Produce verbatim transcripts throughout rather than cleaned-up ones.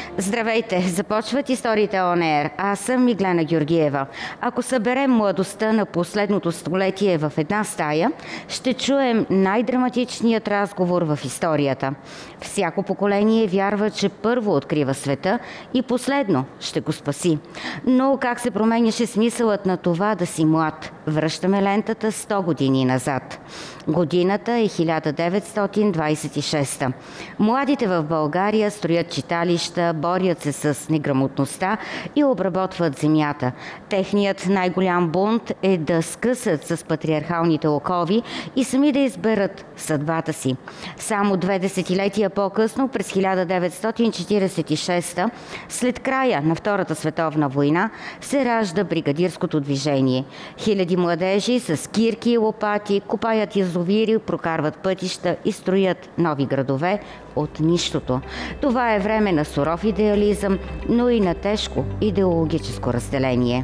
Здравейте! Започват историите On Air. Аз съм Миглена Георгиева. Ако съберем младостта на последното столетие в една стая, ще чуем най-драматичният разговор в историята. Всяко поколение вярва, че първо открива света и последно ще го спаси. Но как се променяше смисълът на това да си млад? Връщаме лентата сто години назад. Годината е хиляда деветстотин двадесет и шеста. Младите в България строят читалища, борят се с неграмотността и обработват земята. Техният най-голям бунт е да скъсат с патриархалните окови и сами да изберат съдбата си. Само две десетилетия по-късно, през хиляда деветстотин четиридесет и шеста, след края на Втората световна война, се ражда бригадирското движение. Хиляди младежи с кирки и лопати копаят язовири, прокарват пътища и строят нови градове от нищото. Това е време на суров идеализъм, но и на тежко идеологическо разделение.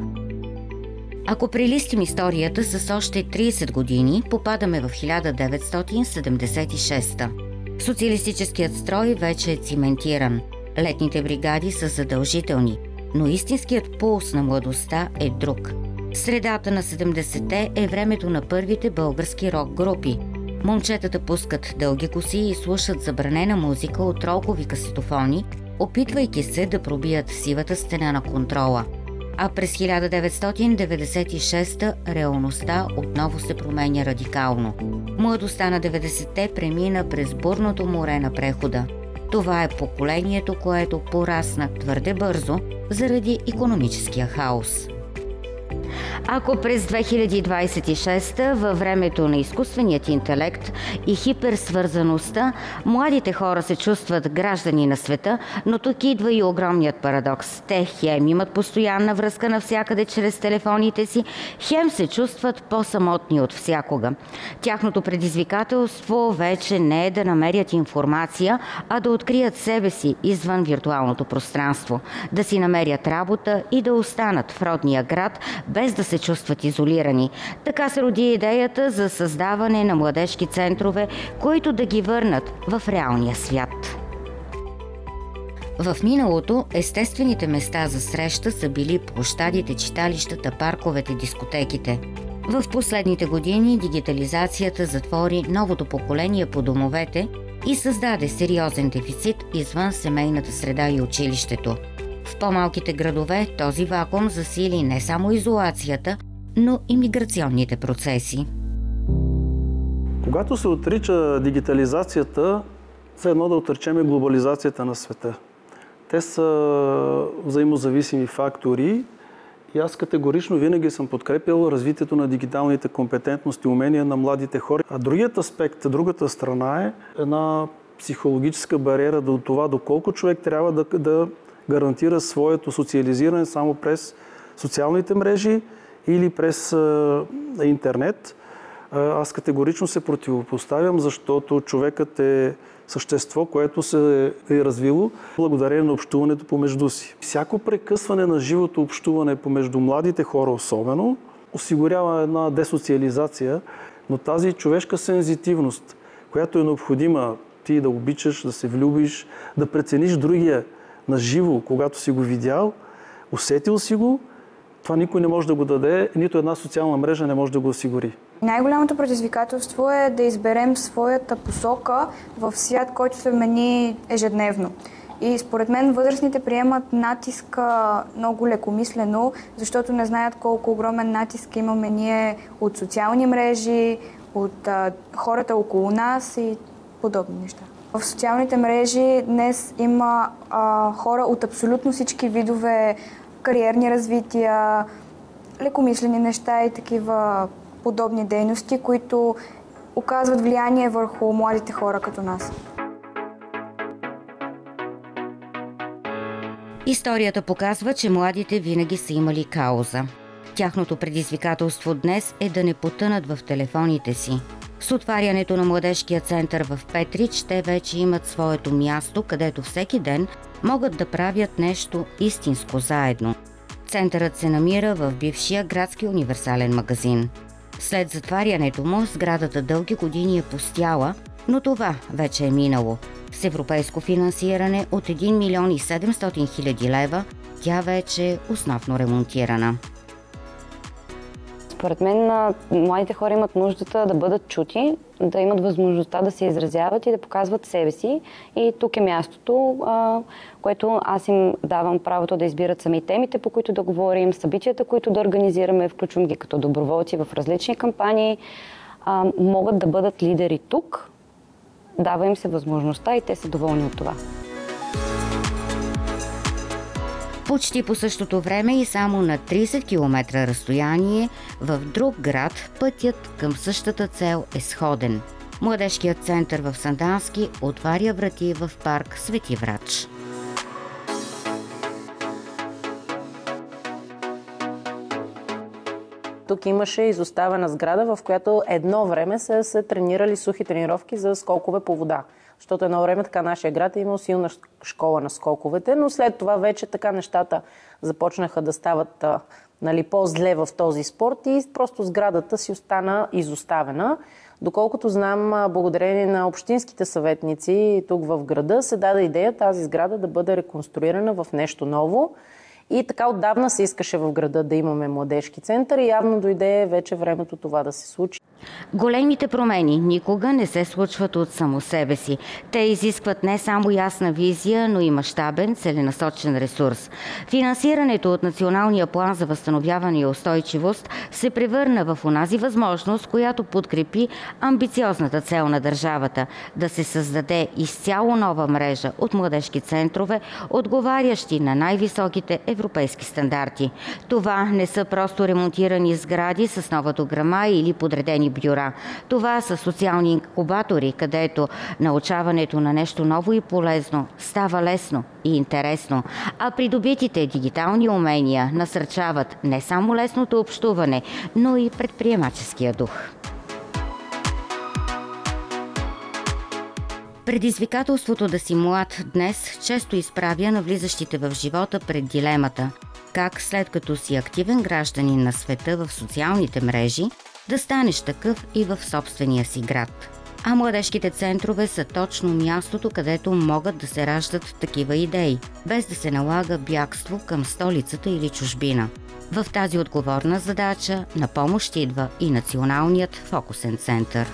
Ако прилистим историята с още тридесет години, попадаме в хиляда деветстотин седемдесет и шеста. Социалистическият строй вече е циментиран. Летните бригади са задължителни, но истинският пулс на младостта е друг. Средата на седемдесетте е времето на първите български рок-групи. Момчетата пускат дълги коси и слушат забранена музика от ролкови касетофони, опитвайки се да пробият сивата стена на контрола. А през хиляда деветстотин деветдесет и шеста реалността отново се променя радикално. Младостта на деветдесетте премина през бурното море на прехода. Това е поколението, което порасна твърде бързо заради икономическия хаос. Ако през две хиляди двадесет и шеста, във времето на изкуственият интелект и хиперсвързаността, младите хора се чувстват граждани на света, но тук идва и огромният парадокс. Те хем имат постоянна връзка навсякъде чрез телефоните си, хем се чувстват по-самотни от всякога. Тяхното предизвикателство вече не е да намерят информация, а да открият себе си извън виртуалното пространство, да си намерят работа и да останат в родния град, без да се чувстват изолирани. Така се роди идеята за създаване на младежки центрове, които да ги върнат в реалния свят. В миналото естествените места за среща са били площадите, читалищата, парковете, дискотеките. В последните години дигитализацията затвори новото поколение по домовете и създаде сериозен дефицит извън семейната среда и училището. В по-малките градове този вакуум засили не само изолацията, но и миграционните процеси. Когато се отрича дигитализацията, все едно да отречеме глобализацията на света. Те са взаимозависими фактори и аз категорично винаги съм подкрепил развитието на дигиталните компетентности и умения на младите хора. А другият аспект, другата страна е една психологическа бариера до това доколко човек трябва да, да гарантира своето социализиране само през социалните мрежи или през а, интернет. А, аз категорично се противопоставям, защото човекът е същество, което се е развило благодарение на общуването помежду си. Всяко прекъсване на живото общуване помежду младите хора особено осигурява една десоциализация, но тази човешка сензитивност, която е необходима ти да обичаш, да се влюбиш, да прецениш другия на живо, когато си го видял, усетил си го, това никой не може да го даде, нито една социална мрежа не може да го осигури. Най-голямото предизвикателство е да изберем своята посока в свят, който се мени ежедневно. И според мен възрастните приемат натиска много лекомислено, защото не знаят колко огромен натиск имаме ние от социални мрежи, от а, хората около нас и подобни неща. В социалните мрежи днес има а, хора от абсолютно всички видове кариерни развития, лекомислени неща и такива подобни дейности, които оказват влияние върху младите хора като нас. Историята показва, че младите винаги са имали кауза. Тяхното предизвикателство днес е да не потънат в телефоните си. С отварянето на младежкия център в Петрич, те вече имат своето място, където всеки ден могат да правят нещо истинско заедно. Центърът се намира в бившия градски универсален магазин. След затварянето му, сградата дълги години е пустяла, но това вече е минало. С европейско финансиране от един милион и седемстотин хиляди лева тя вече е основно ремонтирана. Според мен младите хора имат нуждата да бъдат чути, да имат възможността да се изразяват и да показват себе си. И тук е мястото, което аз им давам правото да избират сами темите, по които да говорим, събитията, които да организираме, включвам ги като доброволци в различни кампании. Могат да бъдат лидери тук, дава им се възможността и те са доволни от това. Почти по същото време и само на трийсет километра разстояние в друг град пътят към същата цел е сходен. Младежкият център в Сандански отваря врати в парк Свети Врач. Тук имаше изоставена сграда, в която едно време са се тренирали сухи тренировки за скокове по вода. Защото едно време така нашия град е имал силна школа на скоковете, но след това вече така нещата започнаха да стават нали, по-зле в този спорт и просто сградата си остана изоставена. Доколкото знам, благодарение на общинските съветници тук в града се даде идея тази сграда да бъде реконструирана в нещо ново. И така отдавна се искаше в града да имаме младежки център и явно дойде вече времето това да се случи. Големите промени никога не се случват от само себе си. Те изискват не само ясна визия, но и мащабен, целенасочен ресурс. Финансирането от Националния план за възстановяване и устойчивост се превърна в онази възможност, която подкрепи амбициозната цел на държавата да се създаде изцяло нова мрежа от младежки центрове, отговарящи на най-високите европейски стандарти. Това не са просто ремонтирани сгради с нова дограма или подредени бюра. Това са социални инкубатори, където научаването на нещо ново и полезно става лесно и интересно, а придобитите дигитални умения насърчават не само лесното общуване, но и предприемаческия дух. Предизвикателството да си млад днес често изправя навлизащите в живота пред дилемата как след като си активен гражданин на света в социалните мрежи, да станеш такъв и в собствения си град. А младежките центрове са точно мястото, където могат да се раждат такива идеи, без да се налага бягство към столицата или чужбина. В тази отговорна задача на помощ идва и Националният фокусен център.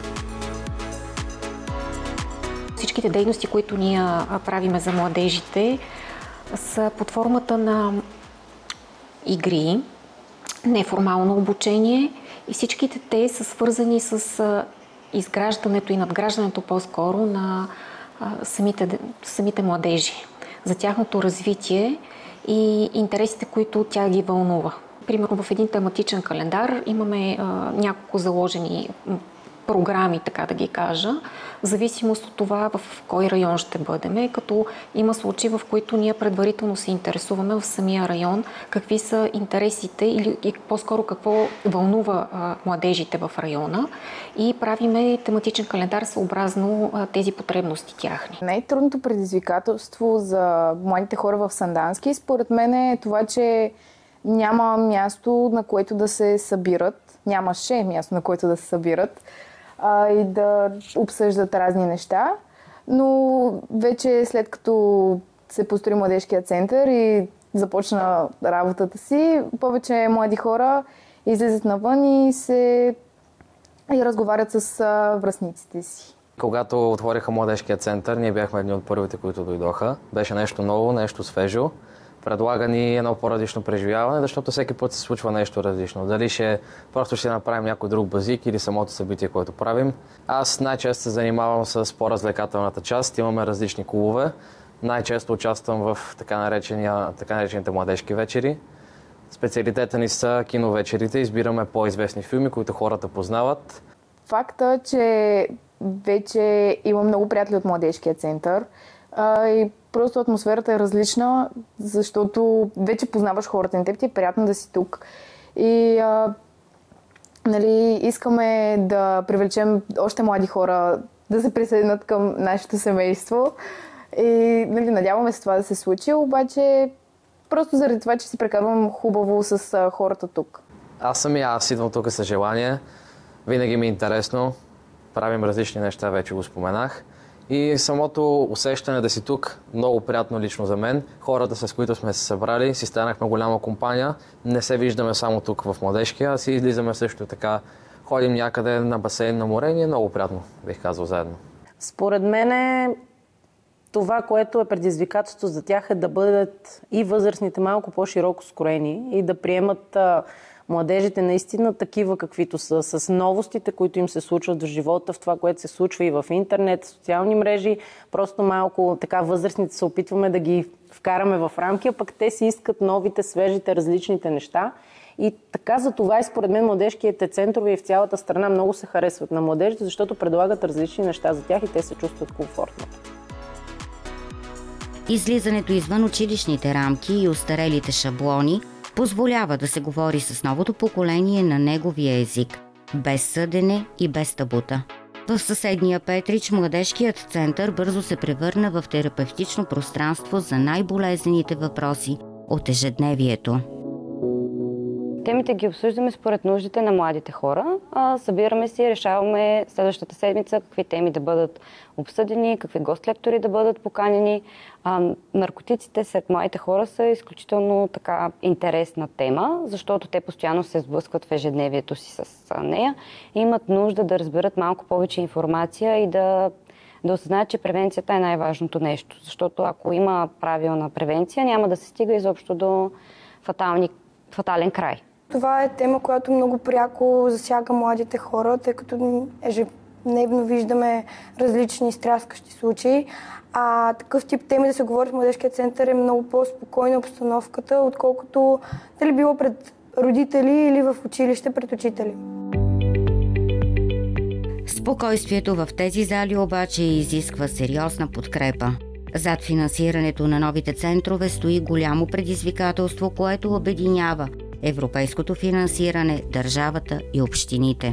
Всичките дейности, които ние правиме за младежите, са под формата на игри, неформално обучение и всичките те са свързани с изграждането и надграждането по-скоро на самите, самите младежи, за тяхното развитие и интересите, които тя ги вълнува. Примерно в един тематичен календар имаме а, няколко заложени програми, така да ги кажа, в зависимост от това в кой район ще бъдем, като има случаи, в които ние предварително се интересуваме в самия район какви са интересите или и по-скоро какво вълнува а, младежите в района и правиме тематичен календар съобразно а, тези потребности тяхни. Най-трудното предизвикателство за младите хора в Сандански, според мен е това, че няма място, на което да се събират, нямаше място, на което да се събират а, и да обсъждат разни неща. Но вече след като се построи младежкият център и започна работата си, повече млади хора излизат навън и се и разговарят с а, връстниците си. Когато отвориха младежкия център, ние бяхме едни от първите, които дойдоха. Беше нещо ново, нещо свежо. Предлага ни едно по-различно преживяване, защото всеки път се случва нещо различно. Дали ще просто ще направим някой друг базик или самото събитие, което правим. Аз най-често се занимавам с по-развлекателната част. Имаме различни клубове. Най-често участвам в така, наречения, така наречените младежки вечери. Специалитета ни са киновечерите. Избираме по-известни филми, които хората познават. Факта, че вече има много приятели от младежкия център а, и просто атмосферата е различна, защото вече познаваш хората на теб, ти е приятно да си тук. И а, нали, искаме да привлечем още млади хора да се присъединят към нашето семейство. И нали, надяваме се това да се случи, обаче просто заради това, че си прекарвам хубаво с а, хората тук. Аз самия, аз идвам тук с желание. Винаги ми е интересно. Правим различни неща, вече го споменах. И самото усещане да си тук, много приятно лично за мен. Хората, с които сме се събрали, си станахме голяма компания. Не се виждаме само тук в Младежкия, а си излизаме също така. Ходим някъде на басейн, на море и е много приятно, бих казал, заедно. Според мен е това, което е предизвикателство за тях, е да бъдат и възрастните малко по-широко скроени и да приемат а, младежите наистина такива, каквито са, с новостите, които им се случват в живота, в това, което се случва и в интернет, социални мрежи. Просто малко така възрастните се опитваме да ги вкараме в рамки, а пък те си искат новите, свежите, различните неща. И така за това и според мен младежките центрове и в цялата страна много се харесват на младежите, защото предлагат различни неща за тях и те се чувстват комфортно. Излизането извън училищните рамки и устарелите шаблони позволява да се говори с новото поколение на неговия език, без съдене и без табута. В съседния Петрич младежкият център бързо се превърна в терапевтично пространство за най-болезнените въпроси от ежедневието. Темите ги обсъждаме според нуждите на младите хора. А, събираме си, решаваме следващата седмица какви теми да бъдат обсъдени, какви гост-лектори да бъдат поканени. А, наркотиците сред младите хора са изключително така интересна тема, защото те постоянно се сблъскват в ежедневието си с нея и имат нужда да разберат малко повече информация и да, да осъзнаят, че превенцията е най-важното нещо. Защото ако има правилна превенция, няма да се стига изобщо до фатални, фатален край. Това е тема, която много пряко засяга младите хора, тъй като ежедневно виждаме различни стряскащи случаи. А такъв тип теми да се говори в Младежкия център е много по-спокойна обстановката, отколкото дали било пред родители или в училище пред учители. Спокойствието в тези зали обаче изисква сериозна подкрепа. Зад финансирането на новите центрове стои голямо предизвикателство, което обединява европейското финансиране, държавата и общините.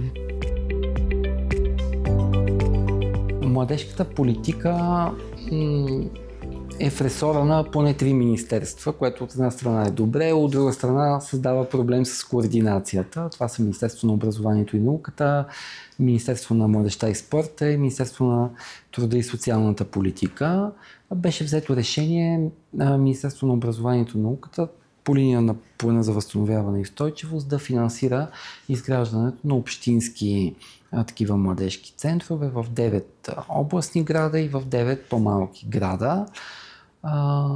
Младежката политика е в ресора на поне три министерства, което от една страна е добре, от друга страна създава проблем с координацията. Това са Министерство на образованието и науката, Министерство на младежта и спорта и Министерство на труда и социалната политика. Беше взето решение на Министерство на образованието и науката по линия на плана за възстановяване и устойчивост да финансира изграждането на общински а, такива младежки центрове в девет областни града и в девет по-малки града. А,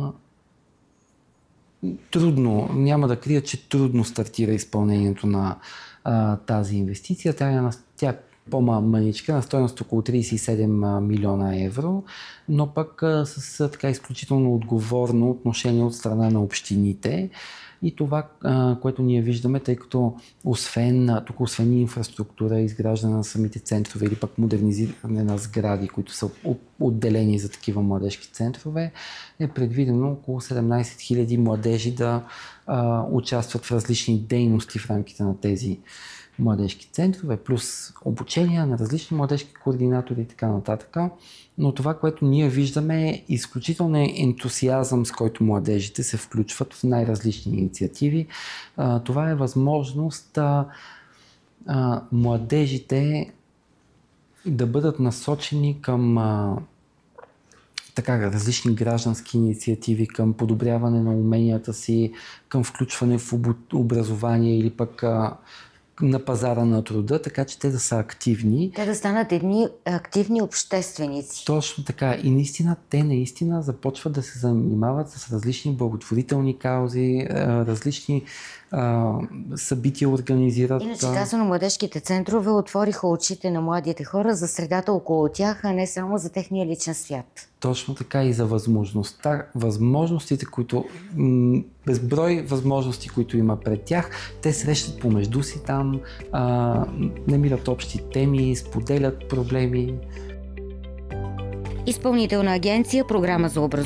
трудно, няма да крия, че трудно стартира изпълнението на а, тази инвестиция. Тя е, тя е по-маничка, на стойност около тридесет и седем милиона евро, но пък а, с така изключително отговорно отношение от страна на общините. И това, а, което ние виждаме, тъй като освен, тук освен инфраструктура, изграждане на самите центрове или пък модернизиране на сгради, които са отделени за такива младежки центрове, е предвидено около седемнадесет хиляди младежи да а, участват в различни дейности в рамките на тези младежки центрове, плюс обучение на различни младежки координатори и така нататък. Но това, което ние виждаме е изключително ентусиазъм, с който младежите се включват в най-различни инициативи. А, това е възможност а, а, младежите да бъдат насочени към а, така, различни граждански инициативи, към подобряване на уменията си, към включване в образование или пък а, на пазара на труда, така че те да са активни. Те да станат едни активни общественици. Точно така. И наистина, те наистина започват да се занимават с различни благотворителни каузи, различни а, събития организират. Иначе казано, младежките центрове отвориха очите на младите хора за средата около тях, а не само за техния личен свят. Точно така и за възможността, възможностите, които, м- безброй възможности, които има пред тях, те срещат помежду си там, а, намират общи теми, споделят проблеми. Изпълнителна агенция, програма за образование